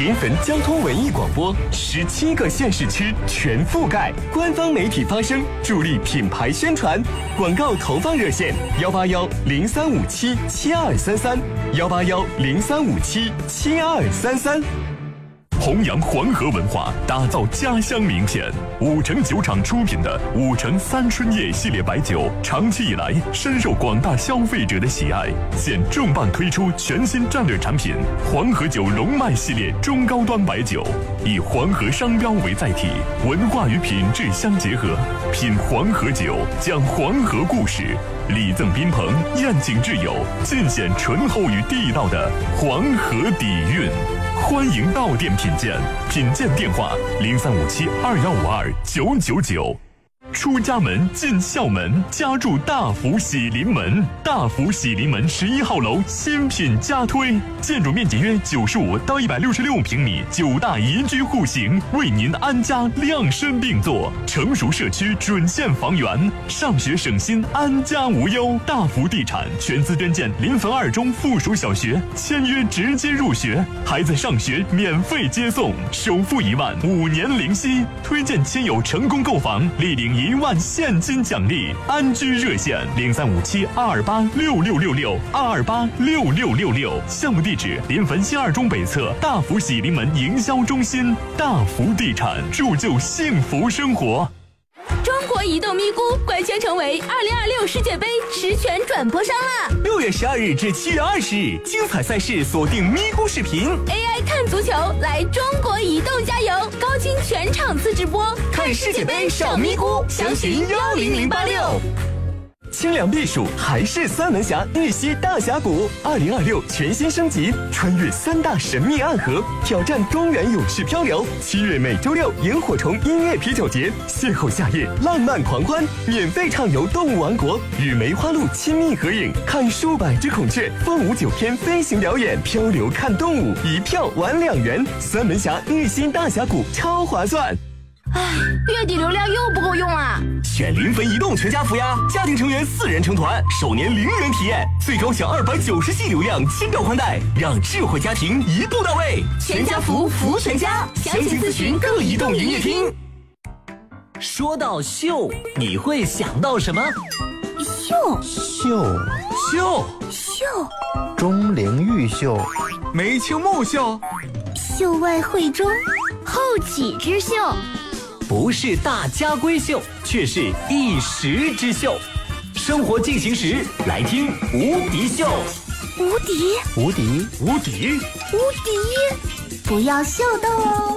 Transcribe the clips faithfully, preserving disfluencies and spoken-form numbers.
临汾交通文艺广播，十七个县市区全覆盖，官方媒体发声，助力品牌宣传。广告投放热线：幺八幺零三五七七二三三，幺八幺零三五七七二三三。弘扬黄河文化，打造家乡名片。五城酒厂出品的五城三春叶系列白酒，长期以来深受广大消费者的喜爱。现重磅推出全新战略产品黄河酒龙脉系列中高端白酒，以黄河商标为载体，文化与品质相结合。品黄河酒，讲黄河故事，礼赠宾朋，宴请挚友，尽显醇厚与地道的黄河底蕴。欢迎到店品鉴，品鉴电话零三五七二幺五二九九九。出家门进校门，家住大福喜临门。大福喜临门十一号楼新品加推，建筑面积约九十五到一百六十六平米，九大宜居户型，为您安家量身定做。成熟社区准现房源，上学省心，安家无忧。大福地产全资捐建临汾二中附属小学，签约直接入学，孩子上学免费接送，首付一万，五年零息。推荐亲友成功购房，立领一万现金奖励。安居热线零三五七二二八六六六六二二八六六六六。项目地址：临汾新二中北侧大福喜临门营销中心。大福地产，铸就幸福生活。 中国移动咪咕官宣成为二零二六世界杯实权转播商啦！ 六月十二日至七月二十日，精彩赛事锁定咪咕视频 ，A I 看足球，来中国移动加油！高清全场次直播， 看世界杯上咪咕，详询幺零零八六。清凉避暑还是三门峡玉溪大峡谷，二零二六全新升级，穿越三大神秘暗河，挑战中原勇士漂流。七月每周六萤火虫音乐啤酒节，邂逅夏夜浪漫狂欢，免费畅游动物王国，与梅花鹿亲密合影，看数百只孔雀，凤舞九天飞行表演，漂流看动物，一票玩两元。三门峡玉溪大峡谷超划算。 唉，月底流量又不够用啊！ 选临汾移动全家福呀，家庭成员四人成团，首年零元体验，最高享二百九十 G 流量，亲照宽带，让智慧家庭一步到位。 全家福，福全家，详情咨询各移动营业厅。 说到秀，你会想到什么？ 秀秀秀秀， 钟灵毓秀， 梅青木秀， 秀外慧中，后起之秀。 不是大家闺秀，却是一时之秀。生活进行时，来听无敌秀。 无敌， 无敌， 无敌， 无敌，不要秀逗哦。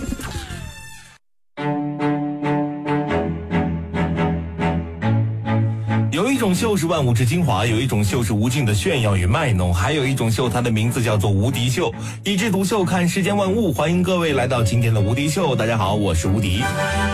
有一种秀是万物之精华，有一种秀是无尽的炫耀与卖弄，还有一种秀，它的名字叫做无敌秀。一枝独秀看世间万物，欢迎各位来到今天的无敌秀。大家好，我是无敌。